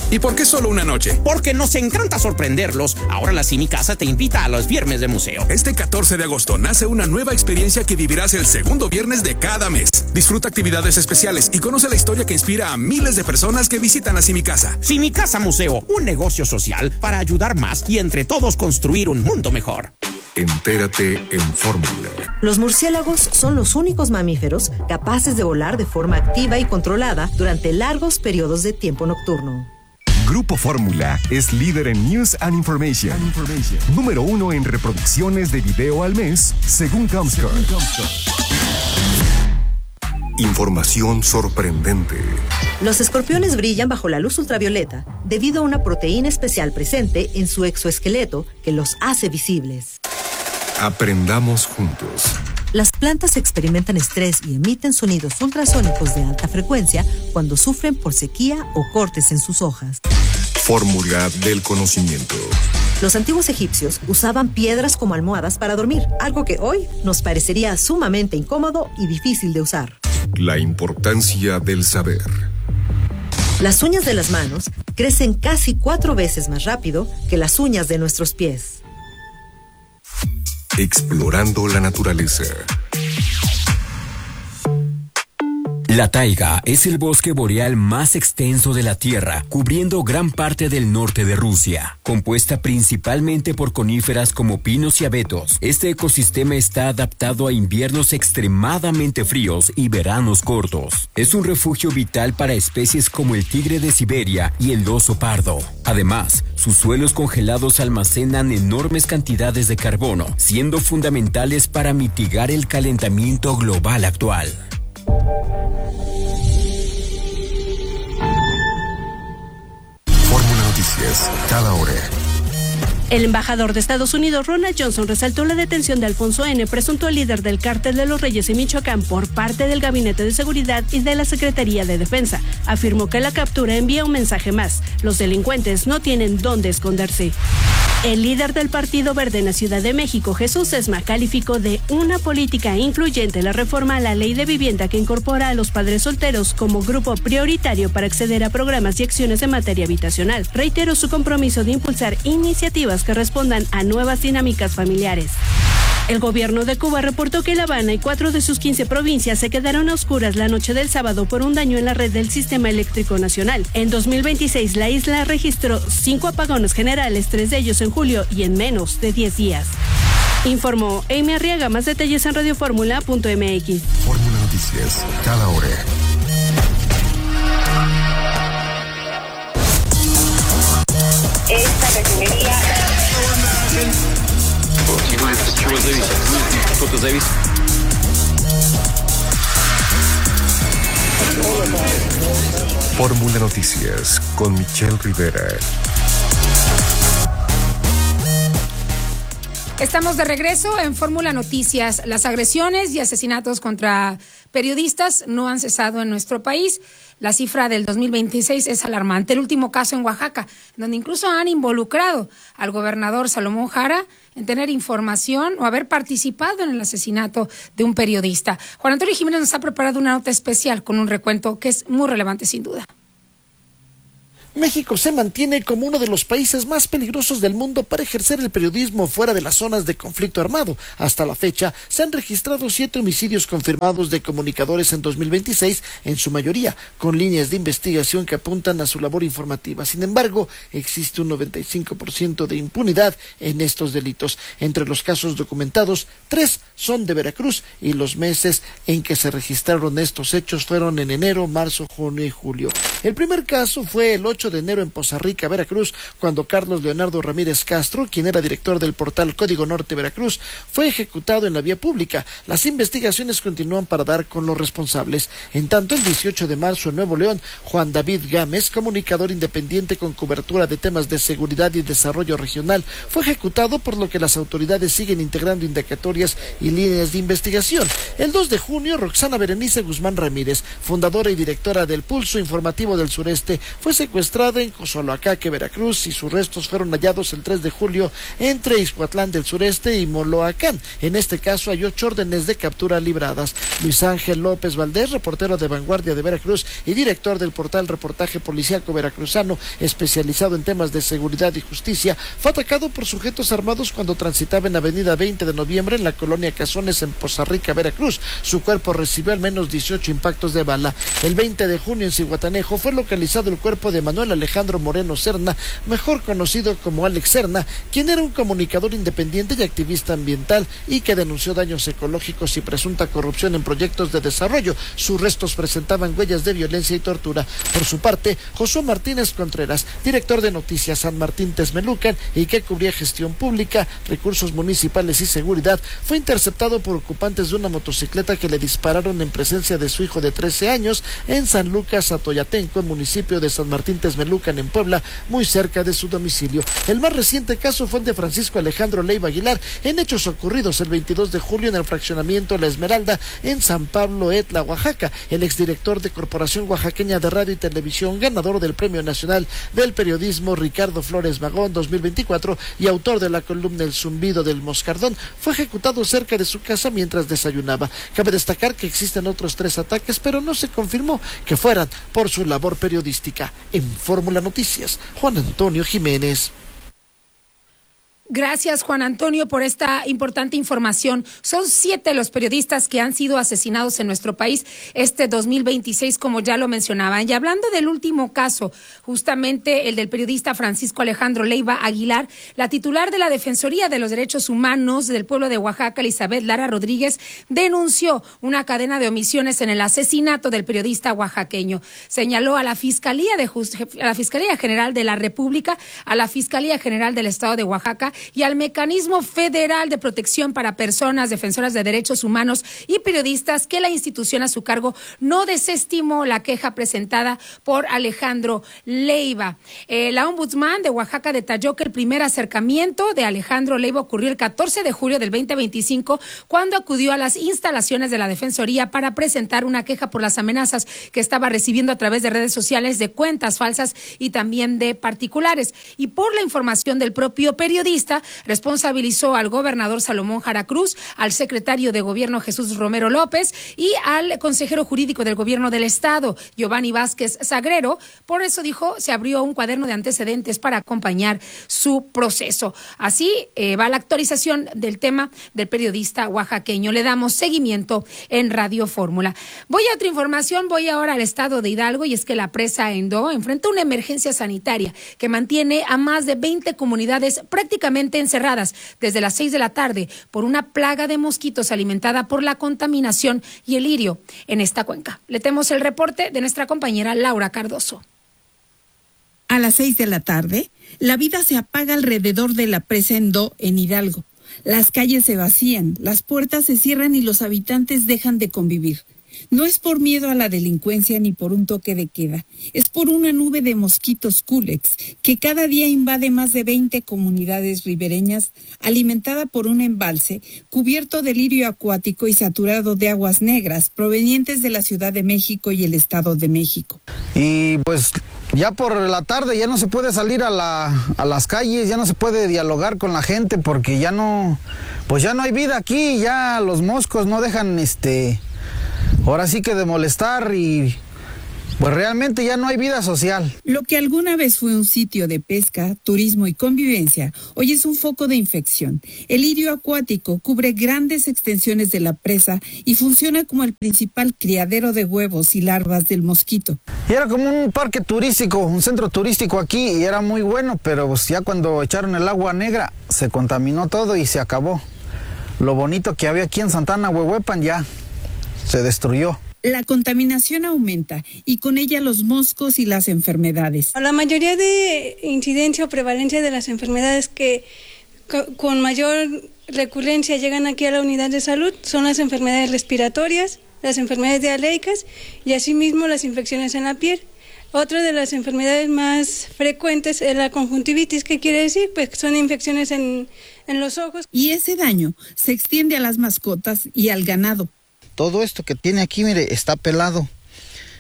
¿Y por qué solo una noche? Porque nos encanta sorprenderlos. Ahora la Simi Casa te invita a los viernes de museo. Este 14 de agosto nace una nueva experiencia que vivirás el segundo viernes de cada mes. Disfruta actividades especiales y conoce la historia que inspira a miles de personas que visitan la Simi Casa. Simi Casa Museo, un negocio social para ayudar más y entre todos construir un mundo mejor. Entérate en Fórmula. Los murciélagos son los únicos mamíferos capaces de volar de forma activa y controlada durante largos periodos de tiempo nocturno. Grupo Fórmula es líder en News and Information. Número 1 en reproducciones de video al mes, según Comscore. Información sorprendente. Los escorpiones brillan bajo la luz ultravioleta debido a una proteína especial presente en su exoesqueleto que los hace visibles. Aprendamos juntos. Las plantas experimentan estrés y emiten sonidos ultrasónicos de alta frecuencia cuando sufren por sequía o cortes en sus hojas. Fórmula del conocimiento. Los antiguos egipcios usaban piedras como almohadas para dormir, algo que hoy nos parecería sumamente incómodo y difícil de usar. La importancia del saber. Las uñas de las manos crecen casi 4 veces más rápido que las uñas de nuestros pies. Explorando la naturaleza. La taiga es el bosque boreal más extenso de la Tierra, cubriendo gran parte del norte de Rusia. Compuesta principalmente por coníferas como pinos y abetos, este ecosistema está adaptado a inviernos extremadamente fríos y veranos cortos. Es un refugio vital para especies como el tigre de Siberia y el oso pardo. Además, sus suelos congelados almacenan enormes cantidades de carbono, siendo fundamentales para mitigar el calentamiento global actual. Fórmula Noticias, cada hora. El embajador de Estados Unidos, Ronald Johnson, resaltó la detención de Alfonso N., presunto líder del Cártel de los Reyes en Michoacán, por parte del Gabinete de Seguridad y de la Secretaría de Defensa. Afirmó que la captura envía un mensaje más: los delincuentes no tienen dónde esconderse. El líder del Partido Verde en la Ciudad de México, Jesús Sesma, calificó de una política incluyente la reforma a la ley de vivienda que incorpora a los padres solteros como grupo prioritario para acceder a programas y acciones en materia habitacional. Reiteró su compromiso de impulsar iniciativas que respondan a nuevas dinámicas familiares. El gobierno de Cuba reportó que La Habana y 4 de sus 15 provincias se quedaron a oscuras la noche del sábado por un daño en la red del sistema eléctrico nacional. En 2026, la isla registró 5 apagones generales, 3 de ellos en julio y en menos de 10 días. Informó Amy Arriaga. Más detalles en radioformula.mx. Fórmula Noticias, cada hora. Esta refinería. Что-то зависит. Fórmula Noticias con Michelle Rivera. Estamos de regreso en Fórmula Noticias. Las agresiones y asesinatos contra periodistas no han cesado en nuestro país. La cifra del 2026 es alarmante. El último caso en Oaxaca, donde incluso han involucrado al gobernador Salomón Jara en tener información o haber participado en el asesinato de un periodista. Juan Antonio Jiménez nos ha preparado una nota especial con un recuento que es muy relevante sin duda. México se mantiene como uno de los países más peligrosos del mundo para ejercer el periodismo fuera de las zonas de conflicto armado. Hasta la fecha, se han registrado 7 homicidios confirmados de comunicadores en 2026, en su mayoría con líneas de investigación que apuntan a su labor informativa. Sin embargo, existe un 95% de impunidad en estos delitos. Entre los casos documentados, 3 son de Veracruz y los meses en que se registraron estos hechos fueron en enero, marzo, junio y julio. El primer caso fue el 8 de enero en Poza Rica, Veracruz, cuando Carlos Leonardo Ramírez Castro, quien era director del portal Código Norte Veracruz, fue ejecutado en la vía pública. Las investigaciones continúan para dar con los responsables. En tanto, el 18 de marzo en Nuevo León, Juan David Gámez, comunicador independiente con cobertura de temas de seguridad y desarrollo regional, fue ejecutado, por lo que las autoridades siguen integrando indagatorias y líneas de investigación. El 2 de junio, Roxana Berenice Guzmán Ramírez, fundadora y directora del Pulso Informativo del Sureste, fue secuestrada registrada en Cozoloacaque, Veracruz, y sus restos fueron hallados el 3 de julio entre Ixhuatlán del Sureste y Moloacán. En este caso hay 8 órdenes de captura libradas. Luis Ángel López Valdés, reportero de Vanguardia de Veracruz y director del portal Reportaje Policíaco Veracruzano, especializado en temas de seguridad y justicia, fue atacado por sujetos armados cuando transitaba en Avenida 20 de Noviembre en la colonia Cazones en Poza Rica, Veracruz. Su cuerpo recibió al menos 18 impactos de bala. El 20 de junio en Zihuatanejo fue localizado el cuerpo de Manuel Alejandro Moreno Serna, mejor conocido como Alex Serna, quien era un comunicador independiente y activista ambiental y que denunció daños ecológicos y presunta corrupción en proyectos de desarrollo. Sus restos presentaban huellas de violencia y tortura. Por su parte, Josué Martínez Contreras, director de Noticias San Martín Texmelucan y que cubría gestión pública, recursos municipales y seguridad, fue interceptado por ocupantes de una motocicleta que le dispararon en presencia de su hijo de 13 años en San Lucas Atoyatenco, en municipio de San Martín Texmelucan, en Puebla, muy cerca de su domicilio. El más reciente caso fue el de Francisco Alejandro Leiva Aguilar, en hechos ocurridos el 22 de julio en el fraccionamiento La Esmeralda, en San Pablo Etla, Oaxaca. El exdirector de Corporación Oaxaqueña de Radio y Televisión, ganador del Premio Nacional del Periodismo Ricardo Flores Magón 2024 y autor de la columna El Zumbido del Moscardón, fue ejecutado cerca de su casa mientras desayunaba. Cabe destacar que existen otros 3 ataques, pero no se confirmó que fueran por su labor periodística. En Fórmula Noticias, Juan Antonio Jiménez. Gracias, Juan Antonio, por esta importante información. Son 7 los periodistas que han sido asesinados en nuestro país este 2026, como ya lo mencionaban. Y hablando del último caso, justamente el del periodista Francisco Alejandro Leiva Aguilar, la titular de la Defensoría de los Derechos Humanos del pueblo de Oaxaca, Elizabeth Lara Rodríguez, denunció una cadena de omisiones en el asesinato del periodista oaxaqueño. Señaló a la Fiscalía General de la República, a la Fiscalía General del Estado de Oaxaca y al Mecanismo Federal de Protección para Personas Defensoras de Derechos Humanos y Periodistas que la institución a su cargo no desestimó la queja presentada por Alejandro Leiva. La ombudsman de Oaxaca detalló que el primer acercamiento de Alejandro Leiva ocurrió el 14 de julio del 2025, cuando acudió a las instalaciones de la Defensoría para presentar una queja por las amenazas que estaba recibiendo a través de redes sociales, de cuentas falsas y también de particulares. Y por la información del propio periodista, responsabilizó al gobernador Salomón Jara Cruz, al secretario de Gobierno Jesús Romero López y al consejero jurídico del Gobierno del Estado, Giovanni Vázquez Sagrero. Por eso, dijo, se abrió un cuaderno de antecedentes para acompañar su proceso. Así va la actualización del tema del periodista oaxaqueño. Le damos seguimiento en Radio Fórmula. Voy a otra información, voy ahora al estado de Hidalgo, y es que la presa Endo enfrenta una emergencia sanitaria que mantiene a más de 20 comunidades prácticamente encerradas desde las 6 de la tarde por una plaga de mosquitos alimentada por la contaminación y el lirio en esta cuenca. Le tenemos el reporte de nuestra compañera Laura Cardoso. A las 6 de la tarde, la vida se apaga alrededor de la presa Endo en Hidalgo. Las calles se vacían, las puertas se cierran y los habitantes dejan de convivir. No es por miedo a la delincuencia ni por un toque de queda, es por una nube de mosquitos Culex que cada día invade más de 20 comunidades ribereñas, alimentada por un embalse cubierto de lirio acuático y saturado de aguas negras provenientes de la Ciudad de México y el Estado de México. Y pues ya por la tarde ya no se puede salir a las calles, ya no se puede dialogar con la gente porque ya no hay vida aquí, ya los moscos no dejan ahora sí que de molestar y pues realmente ya no hay vida social. Lo que alguna vez fue un sitio de pesca, turismo y convivencia, hoy es un foco de infección. El lirio acuático cubre grandes extensiones de la presa y funciona como el principal criadero de huevos y larvas del mosquito. Y era como un parque turístico, un centro turístico aquí, y era muy bueno, pero pues ya cuando echaron el agua negra se contaminó todo y se acabó. Lo bonito que había aquí en Santana Huehuepan ya se destruyó. La contaminación aumenta y con ella los moscos y las enfermedades. La mayoría de incidencia o prevalencia de las enfermedades que con mayor recurrencia llegan aquí a la unidad de salud son las enfermedades respiratorias, las enfermedades diarreicas y asimismo las infecciones en la piel. Otra de las enfermedades más frecuentes es la conjuntivitis, que quiere decir pues son infecciones en los ojos. Y ese daño se extiende a las mascotas y al ganado. Todo esto que tiene aquí, mire, está pelado.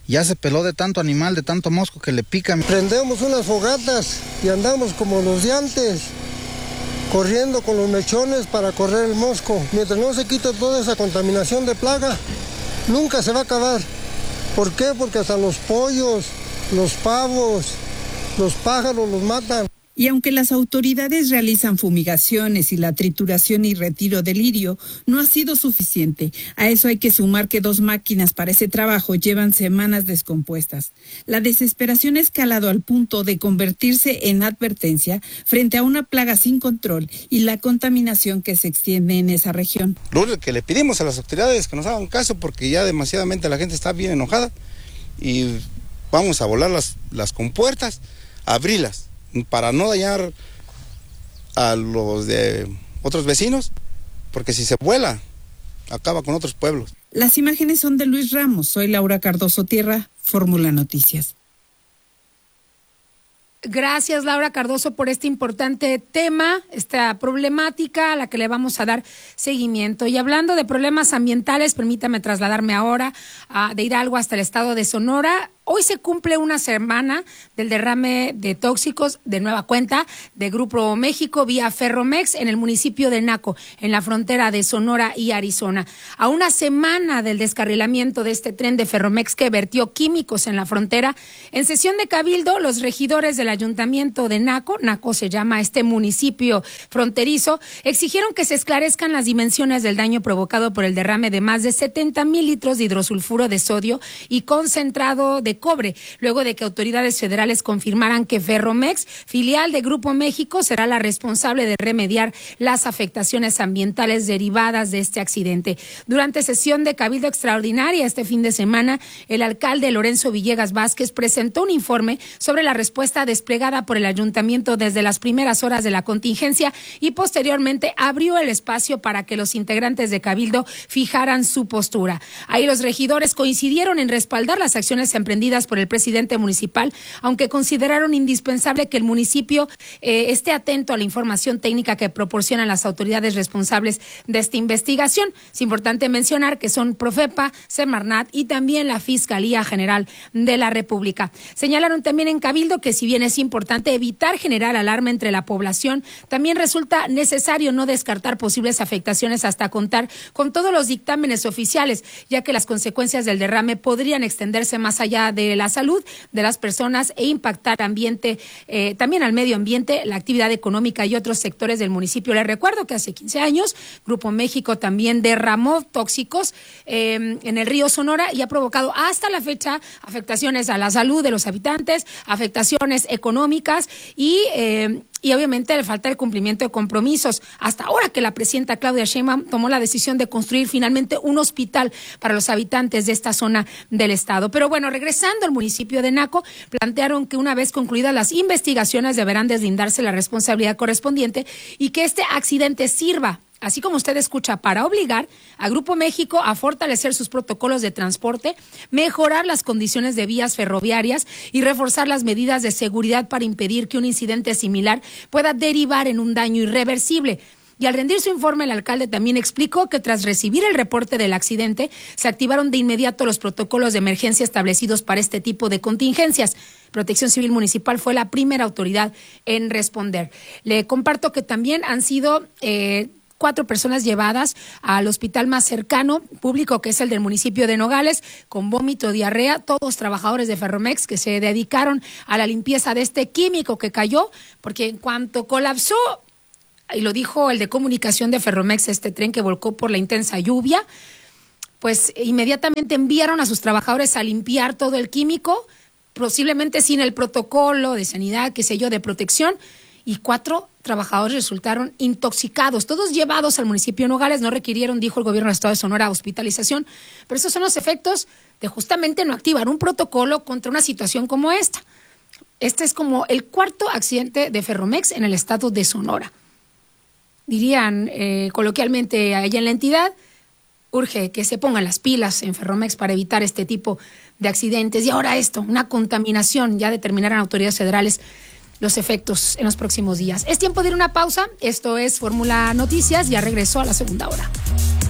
ya se peló de tanto animal, de tanto mosco que le pican. Prendemos unas fogatas y andamos como los de antes, corriendo con los mechones para correr el mosco. Mientras no se quite toda esa contaminación de plaga, nunca se va a acabar. ¿Por qué? Porque hasta los pollos, los pavos, los pájaros los matan. Y aunque las autoridades realizan fumigaciones y la trituración y retiro del lirio, no ha sido suficiente. A eso hay que sumar que 2 máquinas para ese trabajo llevan semanas descompuestas. La desesperación ha escalado al punto de convertirse en advertencia frente a una plaga sin control y la contaminación que se extiende en esa región. Lo que le pedimos a las autoridades es que nos hagan caso, porque ya demasiadamente la gente está bien enojada y vamos a volar las compuertas, abrirlas, para no dañar a los de otros vecinos, porque si se vuela, acaba con otros pueblos. Las imágenes son de Luis Ramos. Soy Laura Cardoso Tierra, Fórmula Noticias. Gracias, Laura Cardoso, por este importante tema, esta problemática a la que le vamos a dar seguimiento. Y hablando de problemas ambientales, permítame trasladarme ahora de Hidalgo hasta el estado de Sonora. Hoy se cumple una semana del derrame de tóxicos de nueva cuenta de Grupo México vía Ferromex en el municipio de Naco, en la frontera de Sonora y Arizona. A una semana del descarrilamiento de este tren de Ferromex que vertió químicos en la frontera, en sesión de cabildo, los regidores del ayuntamiento de Naco se llama este municipio fronterizo, exigieron que se esclarezcan las dimensiones del daño provocado por el derrame de más de 70,000 litros de hidrosulfuro de sodio y concentrado de cobre, luego de que autoridades federales confirmaran que Ferromex, filial de Grupo México, será la responsable de remediar las afectaciones ambientales derivadas de este accidente. Durante sesión de cabildo extraordinaria este fin de semana, el alcalde Lorenzo Villegas Vázquez presentó un informe sobre la respuesta desplegada por el ayuntamiento desde las primeras horas de la contingencia y posteriormente abrió el espacio para que los integrantes de cabildo fijaran su postura. Ahí los regidores coincidieron en respaldar las acciones emprendidas por el presidente municipal, aunque consideraron indispensable que el municipio esté atento a la información técnica que proporcionan las autoridades responsables de esta investigación. Es importante mencionar que son Profepa, Semarnat y también la Fiscalía General de la República. Señalaron también en cabildo que si bien es importante evitar generar alarma entre la población, también resulta necesario no descartar posibles afectaciones hasta contar con todos los dictámenes oficiales, ya que las consecuencias del derrame podrían extenderse más allá de la salud de las personas e impactar también al medio ambiente, la actividad económica y otros sectores del municipio. Les recuerdo que hace 15 años Grupo México también derramó tóxicos en el río Sonora y ha provocado hasta la fecha afectaciones a la salud de los habitantes, afectaciones económicas y obviamente le falta el cumplimiento de compromisos. Hasta ahora que la presidenta Claudia Sheinbaum tomó la decisión de construir finalmente un hospital para los habitantes de esta zona del estado. Pero bueno, regresando al municipio de Naco, plantearon que una vez concluidas las investigaciones deberán deslindarse la responsabilidad correspondiente y que este accidente sirva, así como usted escucha, para obligar a Grupo México a fortalecer sus protocolos de transporte, mejorar las condiciones de vías ferroviarias y reforzar las medidas de seguridad para impedir que un incidente similar pueda derivar en un daño irreversible. Y al rendir su informe, el alcalde también explicó que tras recibir el reporte del accidente, se activaron de inmediato los protocolos de emergencia establecidos para este tipo de contingencias. Protección Civil Municipal fue la primera autoridad en responder. Le comparto que también han sido 4 personas llevadas al hospital más cercano, público, que es el del municipio de Nogales, con vómito, diarrea, todos trabajadores de Ferromex que se dedicaron a la limpieza de este químico que cayó, porque en cuanto colapsó, y lo dijo el de comunicación de Ferromex, este tren que volcó por la intensa lluvia, pues inmediatamente enviaron a sus trabajadores a limpiar todo el químico, posiblemente sin el protocolo de sanidad, qué sé yo, de protección, y 4 trabajadores resultaron intoxicados, todos llevados al municipio de Nogales. No requirieron, dijo el gobierno del estado de Sonora, hospitalización, pero esos son los efectos de justamente no activar un protocolo contra una situación como esta. Este es como el 4º accidente de Ferromex en el estado de Sonora. Dirían coloquialmente allá en la entidad, urge que se pongan las pilas en Ferromex para evitar este tipo de accidentes. Y ahora esto, una contaminación, ya determinarán autoridades federales los efectos en los próximos días. Es tiempo de ir a una pausa. Esto es Fórmula Noticias. Ya regresó a la segunda hora.